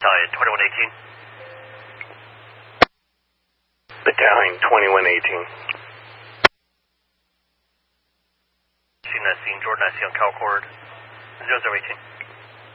Battalion 2118. Battalion 2118. Scene Jordan, I see on Calcord 0018.